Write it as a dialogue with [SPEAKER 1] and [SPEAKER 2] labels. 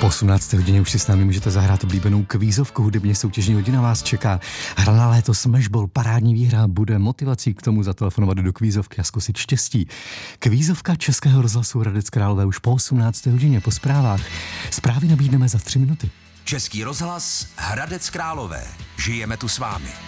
[SPEAKER 1] 18. hodině už si s námi můžete zahrát oblíbenou kvízovku. Hudebně soutěžní hodina vás čeká. Hra na léto Smashball, parádní výhra, bude motivací k tomu zatelefonovat do kvízovky a zkusit štěstí. Kvízovka Českého rozhlasu Hradec Králové už po 18. hodině po zprávách. Zprávy nabídneme za 3 minuty.
[SPEAKER 2] Český rozhlas Hradec Králové. Žijeme tu s vámi.